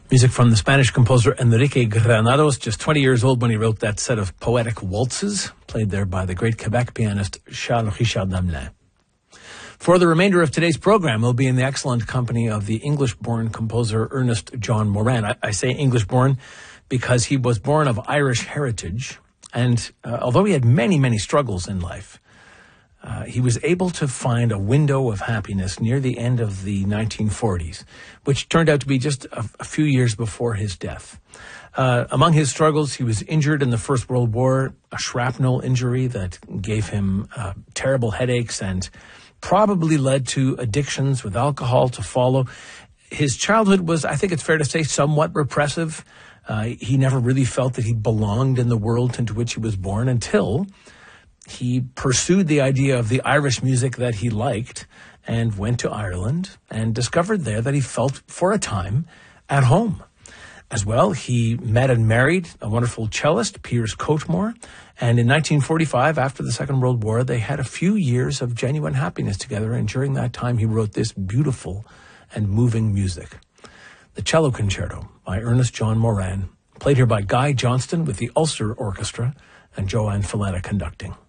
Music from the Spanish composer Enrique Granados, just 20 years old when he wrote that set of poetic waltzes, played there by the great Quebec pianist Charles Richard Damelin. For the remainder of today's program, we'll be in the excellent company of the English-born composer Ernest John Moran. I say English-born because he was born of Irish heritage, and although he had many, many struggles in life, he was able to find a window of happiness near the end of the 1940s, which turned out to be just a few years before his death. Among his struggles, he was injured in the First World War, a shrapnel injury that gave him terrible headaches and probably led to addictions with alcohol to follow. His childhood was, I think it's fair to say, somewhat repressive. He never really felt that he belonged in the world into which he was born until he pursued the idea of the Irish music that he liked and went to Ireland and discovered there that he felt, for a time, at home. As well, he met and married a wonderful cellist, Piers Coatmore, and in 1945, after the Second World War, they had a few years of genuine happiness together, and during that time he wrote this beautiful and moving music. The Cello Concerto by Ernest John Moran, played here by Guy Johnston with the Ulster Orchestra and Joanne Falletta conducting.